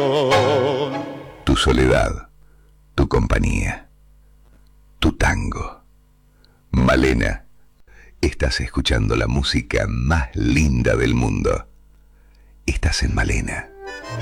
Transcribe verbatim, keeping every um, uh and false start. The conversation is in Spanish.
corazón. Tu soledad, tu compañía, tu tango. Malena, estás escuchando la música más linda del mundo. Estás en Malena.